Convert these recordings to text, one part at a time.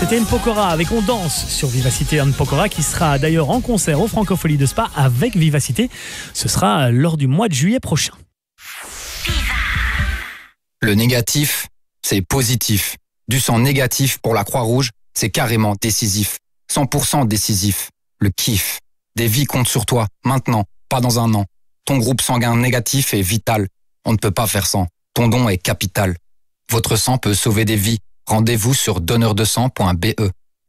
C'était N'Pokora avec On Danse sur Vivacité. N'Pokora qui sera d'ailleurs en concert au Francophonie de Spa avec Vivacité. Ce sera lors du mois de juillet prochain. Le négatif, c'est positif. Du sang négatif pour la Croix-Rouge, c'est carrément décisif. 100% décisif. Le kiff. Des vies comptent sur toi, maintenant, pas dans un an. Ton groupe sanguin négatif est vital. On ne peut pas faire sans. Ton don est capital. Votre sang peut sauver des vies. Rendez-vous sur donneurdesang.be.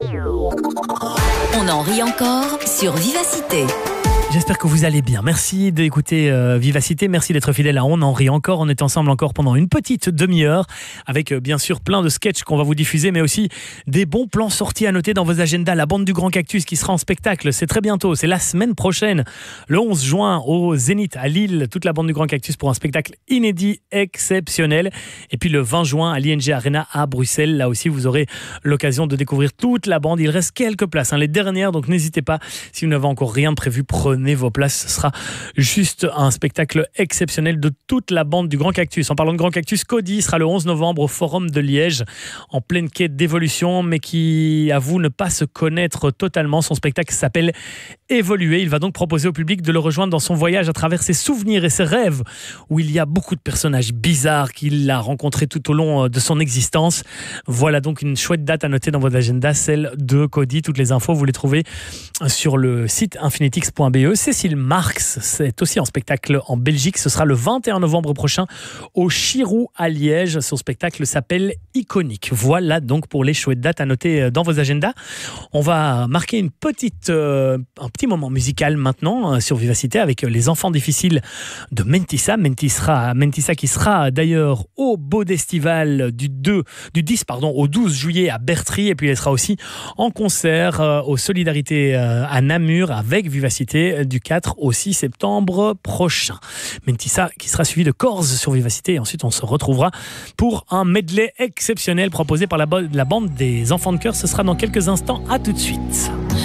On en rit encore sur Vivacité. J'espère que vous allez bien. Merci d'écouter Vivacité. Merci d'être fidèle à On en rit encore. On est ensemble encore pendant une petite demi-heure avec bien sûr plein de sketchs qu'on va vous diffuser, mais aussi des bons plans sortis à noter dans vos agendas. La bande du Grand Cactus qui sera en spectacle, c'est très bientôt. C'est la semaine prochaine, le 11 juin au Zénith à Lille. Toute la bande du Grand Cactus pour un spectacle inédit, exceptionnel. Et puis le 20 juin à l'ING Arena à Bruxelles. Là aussi, vous aurez l'occasion de découvrir toute la bande. Il reste quelques places, les dernières, donc n'hésitez pas. Si vous n'avez encore rien de prévu, prenez vos places. Ce sera juste un spectacle exceptionnel de toute la bande du Grand Cactus. En parlant de Grand Cactus, Cody sera le 11 novembre au Forum de Liège, en pleine quête d'évolution, mais qui avoue ne pas se connaître totalement. Son spectacle s'appelle Évoluer. Il va donc proposer au public de le rejoindre dans son voyage à travers ses souvenirs et ses rêves, où il y a beaucoup de personnages bizarres qu'il a rencontrés tout au long de son existence. Voilà donc une chouette date à noter dans votre agenda, celle de Cody. Toutes les infos, vous les trouvez sur le site infinitix.be. Cécile Marx, c'est aussi en spectacle en Belgique. Ce sera le 21 novembre prochain au Chirou à Liège. Son spectacle s'appelle Iconique. Voilà donc pour les chouettes dates à noter dans vos agendas. On va marquer un petit moment musical maintenant sur Vivacité avec les enfants difficiles de Mentissa. Mentissa qui sera d'ailleurs au Bodestival du 10 au 12 juillet à Bertry, et puis elle sera aussi en concert aux Solidarités à Namur avec Vivacité du 4 au 6 septembre prochain. Mentissa qui sera suivi de Corse sur Vivacité, et ensuite on se retrouvera pour un medley exceptionnel proposé par la bande des Enfants de Cœur. Ce sera dans quelques instants. À tout de suite.